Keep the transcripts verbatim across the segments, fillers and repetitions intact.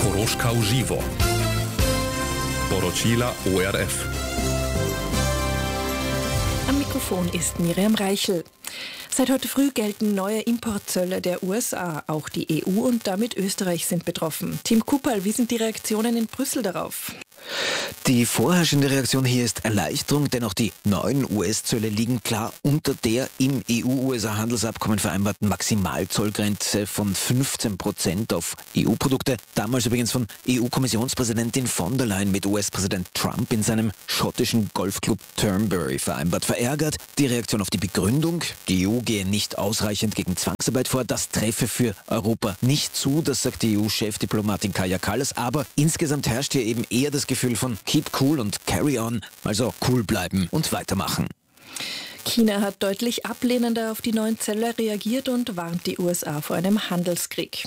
Koroška v živo. Poročila O R F. Am Mikrofon ist Miriam Reichel. Seit heute früh gelten neue Importzölle der U S A. Auch die E U und damit Österreich sind betroffen. Tim Kupperl, wie sind die Reaktionen in Brüssel darauf? Die vorherrschende Reaktion hier ist Erleichterung, denn auch die neuen U S-Zölle liegen klar unter der im E U-U S A-Handelsabkommen vereinbarten Maximalzollgrenze von fünfzehn Prozent auf E U-Produkte. Damals übrigens von E U-Kommissionspräsidentin von der Leyen mit U S-Präsident Trump in seinem schottischen Golfclub Turnberry vereinbart. Verärgert die Reaktion auf die Begründung, die E U gehe nicht ausreichend gegen Zwangsarbeit vor. Das treffe für Europa nicht zu, das sagt die E U-Chefdiplomatin Kaja Kallas. Aber insgesamt herrscht hier eben eher das Gefühl von Keep cool und carry on, also cool bleiben und weitermachen. China hat deutlich ablehnender auf die neuen Zölle reagiert und warnt die U S A vor einem Handelskrieg.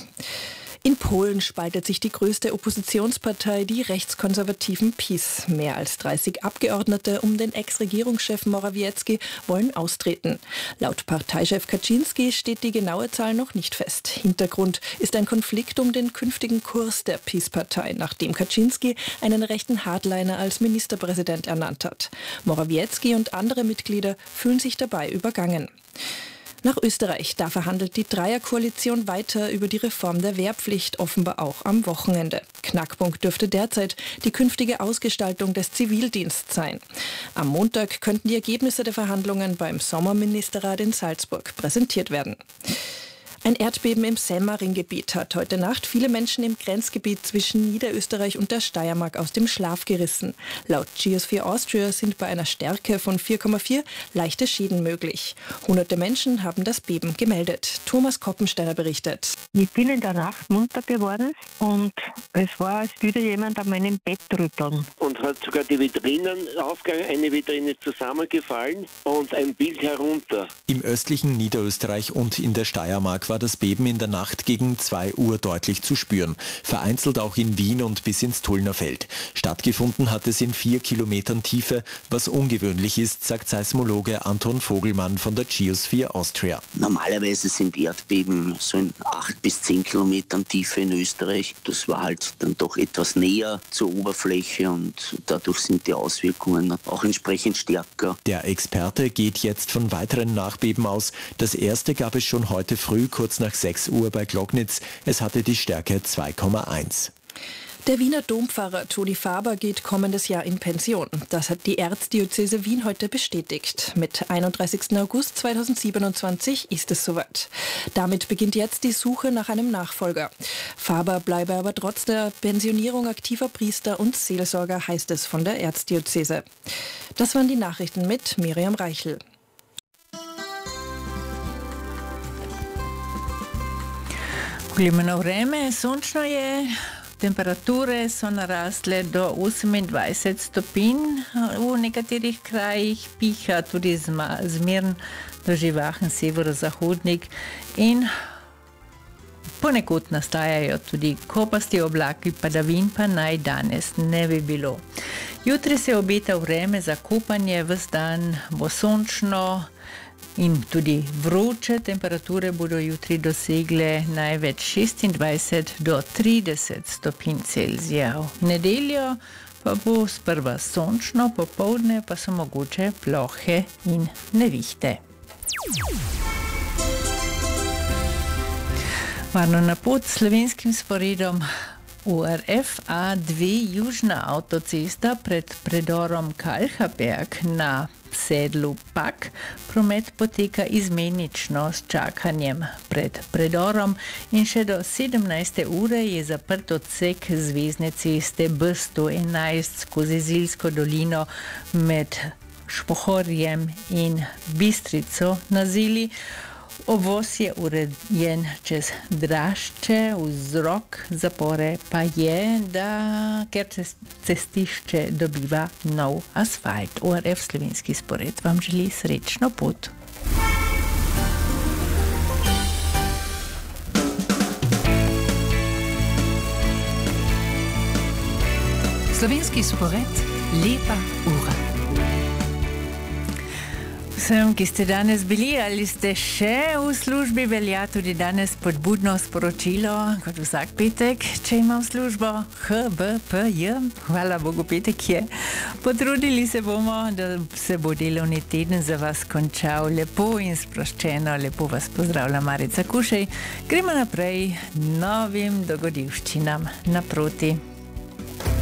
In Polen spaltet sich die größte Oppositionspartei, die rechtskonservativen PiS. Mehr als dreißig Abgeordnete um den Ex-Regierungschef Morawiecki wollen austreten. Laut Parteichef Kaczynski steht die genaue Zahl noch nicht fest. Hintergrund ist ein Konflikt um den künftigen Kurs der PiS-Partei, nachdem Kaczynski einen rechten Hardliner als Ministerpräsident ernannt hat. Morawiecki und andere Mitglieder fühlen sich dabei übergangen. Nach Österreich, da verhandelt die Dreierkoalition weiter über die Reform der Wehrpflicht, offenbar auch am Wochenende. Knackpunkt dürfte derzeit die künftige Ausgestaltung des Zivildienstes sein. Am Montag könnten die Ergebnisse der Verhandlungen beim Sommerministerrat in Salzburg präsentiert werden. Ein Erdbeben im Semmering-Gebiet hat heute Nacht viele Menschen im Grenzgebiet zwischen Niederösterreich und der Steiermark aus dem Schlaf gerissen. Laut Geosphere Austria sind bei einer Stärke von vier Komma vier leichte Schäden möglich. Hunderte Menschen haben das Beben gemeldet. Thomas Koppensteiner berichtet. Ich bin in der Nacht munter geworden und es war, als würde jemand an meinem Bett rütteln. Und hat sogar die Vitrinen aufgegangen, eine Vitrine zusammengefallen und ein Bild herunter. Im östlichen Niederösterreich und in der Steiermark war war das Beben in der Nacht gegen zwei Uhr deutlich zu spüren. Vereinzelt auch in Wien und bis ins Tullner Feld. Stattgefunden hat es in vier Kilometern Tiefe, was ungewöhnlich ist, sagt Seismologe Anton Vogelmann von der Geosphere Austria. Normalerweise sind Erdbeben so in acht bis zehn Kilometern Tiefe in Österreich. Das war halt dann doch etwas näher zur Oberfläche und dadurch sind die Auswirkungen auch entsprechend stärker. Der Experte geht jetzt von weiteren Nachbeben aus. Das erste gab es schon heute früh, kurz nach sechs Uhr bei Glognitz. Es hatte die Stärke zwei Komma eins. Der Wiener Dompfarrer Toni Faber geht kommendes Jahr in Pension. Das hat die Erzdiözese Wien heute bestätigt. Mit einunddreißigsten August zweitausendsiebenundzwanzig ist es soweit. Damit beginnt jetzt die Suche nach einem Nachfolger. Faber bleibe aber trotz der Pensionierung aktiver Priester und Seelsorger, heißt es von der Erzdiözese. Das waren die Nachrichten mit Miriam Reichel. Poglejmo vreme, sončno je, temperature so narasle do osemindvajset stopinj, v nekaterih krajih piha tudi zmeren do živahen severozahodnik in ponekod nastajajo tudi kopasti oblaki, padavin pa naj danes ne bi bilo. Jutri se obeta vreme za kopanje, ves dan bo sončno in tudi vroče. Temperature bodo jutri dosegle največ šestindvajset do trideset stopinj Celzija. V nedeljo pa bo sprva sončno, popoldne pa so mogoče plohe in nevihte. Varno na pot s slovenskim sporedom O R F A dve južna avtocesta pred predorom Kalhaberg na sedlu Pag. Promet poteka izmenično s čakanjem pred predorom in še do sedemnajste ure je zaprt odsek zvezne ceste B sto enajst skozi Zilsko dolino med Špohorjem in Bistrico na Zili. Obvoz je urejen čez Drašče, vzrok zapore pa je, da ker cestišče dobiva nov asfalt. O R F slovenski spored vam želi srečno pot. Slovenski spored, lepa ura. Vsem, ki ste danes bili ali ste še v službi, velja tudi danes spodbudno sporočilo, kot vsak petek, če ima v službo H B P J. Hvala Bogu, petek je. Potrudili se bomo, da se bo delovni teden za vas končal lepo in sproščeno. Lepo vas pozdravlja Marica Kušej. Gremo naprej novim dogodivščinam naproti.